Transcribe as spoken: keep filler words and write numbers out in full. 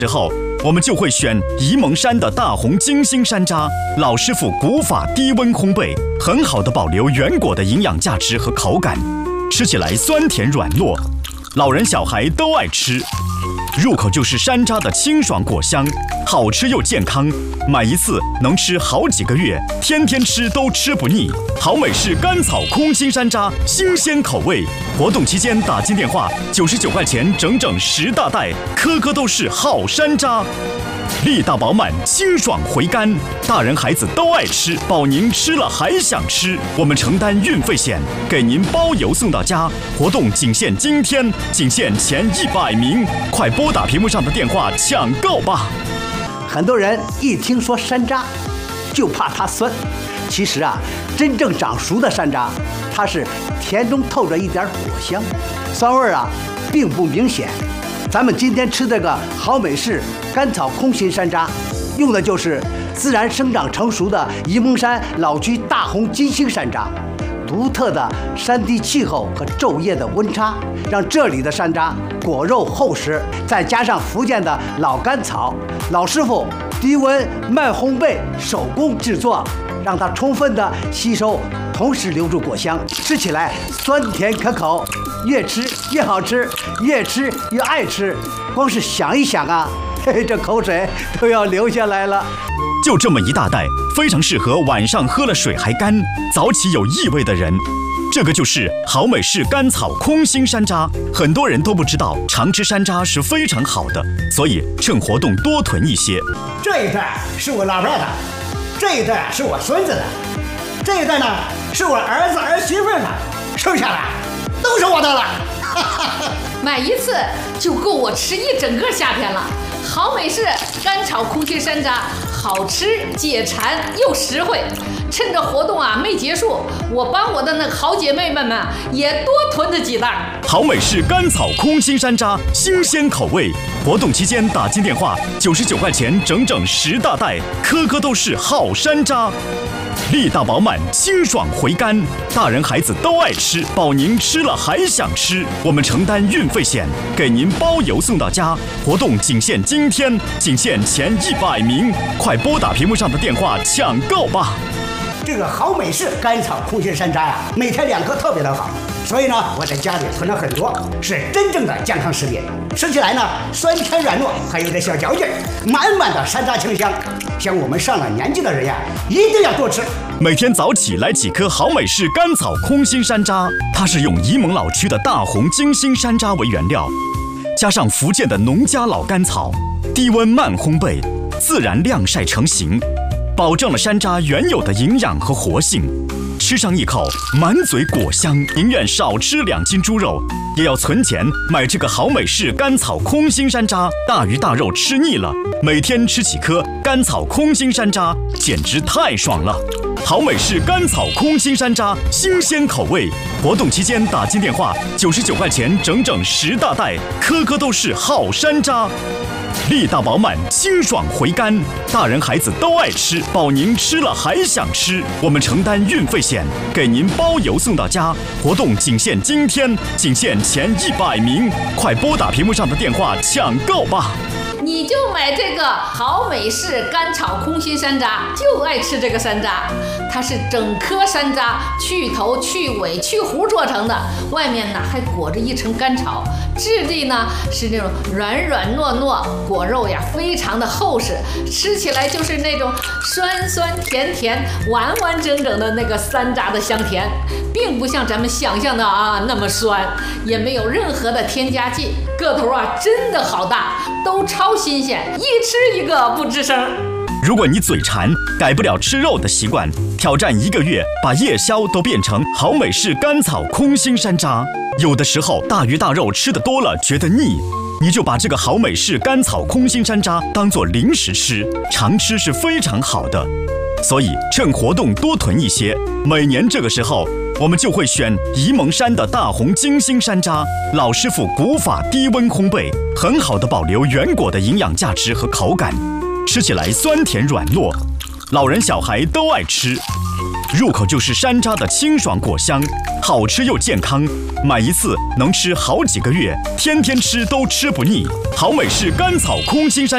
之后，我们就会选沂蒙山的大红金星山楂，老师傅古法低温烘焙，很好的保留原果的营养价值和口感，吃起来酸甜软糯，老人小孩都爱吃。入口就是山楂的清爽果香，好吃又健康，买一次能吃好几个月，天天吃都吃不腻。好美式甘草空心山楂，新鲜口味。活动期间打进电话，九十九块钱整整十大袋，颗颗都是好山楂，力大饱满，清爽回甘，大人孩子都爱吃，保您吃了还想吃。我们承担运费险，给您包邮送到家。活动仅限今天，仅限前一百名，快拨打屏幕上的电话抢购吧。 很多人一听说山楂，就怕它酸。其实啊，真正长熟的山楂，它是甜中透着一点果香，酸味啊并不明显。咱们今天吃这个好美式甘草空心山楂，用的就是自然生长成熟的沂蒙山老区大红金星山楂。独特的山地气候和昼夜的温差，让这里的山楂果肉厚实，再加上福建的老甘草，老师傅低温慢烘焙手工制作，让它充分的吸收，同时留住果香，吃起来酸甜可口，越吃越好吃，越吃越爱吃。光是想一想啊，嘿嘿，这口水都要流下来了。 就这么一大袋，非常适合晚上喝了水还干、早起有异味的人。这个就是好美式甘草空心山楂，很多人都不知道，常吃山楂是非常好的，所以趁活动多囤一些。 这一袋是我老伴的，这一袋是我孙子的，这一袋呢是我儿子儿媳妇的，剩下的都是我的了。 买一次就够我吃一整个夏天了。好美式干炒空心山楂，好吃解馋又实惠。趁着活动啊没结束，我帮我的那好姐妹们们也多囤着几袋。 好美式甘草空心山楂，新鲜口味。活动期间打进电话，九十九块钱整整十大袋，颗颗都是好山楂。力大饱满，清爽回甘，大人孩子都爱吃，保您吃了还想吃。我们承担运费险，给您包邮送到家。活动仅限今天，仅限前一百名，快拨打屏幕上的电话抢购吧。 这个好美式甘草空心山楂呀，每天两颗特别的好，所以呢，我在家里囤了很多，是真正的健康食品。吃起来呢，酸甜软糯，还有点小嚼劲，满满的山楂清香。像我们上了年纪的人呀，一定要多吃。 每天早起来几颗好美式甘草空心山楂，它是用沂蒙老区的大红金星山楂为原料，加上福建的农家老甘草，低温慢烘焙，自然晾晒成型，保证了山楂原有的营养和活性。吃上一口，满嘴果香，宁愿少吃两斤猪肉，也要存钱买这个好美式甘草空心山楂。大鱼大肉吃腻了，每天吃几颗甘草空心山楂，简直太爽了。好美式甘草空心山楂，新鲜口味。活动期间打进电话，九十九块钱整整十大袋，颗颗都是好山楂。力大饱满，清爽回甘，大人孩子都爱吃，保您吃了还想吃。我们承担运费险，给您包邮送到家。活动仅限今天，仅限前一百名，快拨打屏幕上的电话抢购吧。 你就买这个好美式干炒空心山楂，就爱吃这个山楂。它是整颗山楂去头去尾去核做成的，外面呢还裹着一层干草，质地呢是那种软软糯糯，果肉呀非常的厚实，吃起来就是那种酸酸甜甜完完整整的那个山楂的香甜，并不像咱们想象的啊那么酸，也没有任何的添加剂，个头啊真的好大，都超新鲜，一吃一个不吱声。 如果你嘴馋，改不了吃肉的习惯，挑战一个月，把夜宵都变成好美式甘草空心山楂。有的时候大鱼大肉吃得多了觉得腻，你就把这个好美式甘草空心山楂当作零食吃，常吃是非常好的。所以趁活动多囤一些，每年这个时候我们就会选沂蒙山的大红金星山楂，老师傅古法低温烘焙，很好的保留原果的营养价值和口感，吃起来酸甜软糯，老人小孩都爱吃。入口就是山楂的清爽果香，好吃又健康，买一次能吃好几个月，天天吃都吃不腻。好美式甘草空心山